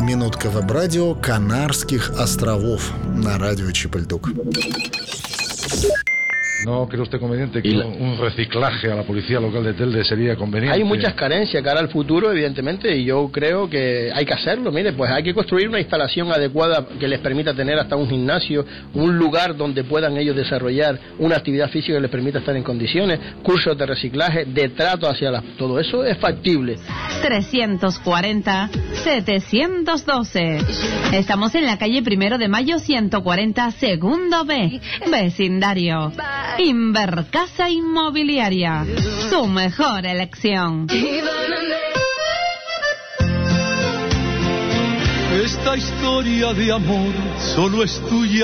Минутка веб-радио Канарских островов на радио Чипальдук. ¿No cree usted conveniente que un reciclaje a la policía local de Telde sería conveniente? Hay muchas carencias cara al futuro, evidentemente, y yo creo que hay que hacerlo. Mire, pues hay que construir una instalación adecuada que les permita tener hasta un gimnasio, un lugar donde puedan ellos desarrollar una actividad física que les permita estar en condiciones, cursos de reciclaje, de trato hacia todo eso es factible. 340-712. Estamos en la calle 1 de Mayo 140, segundo B, vecindario. Invercasa Inmobiliaria, su mejor elección. Esta historia de amor solo es tuya.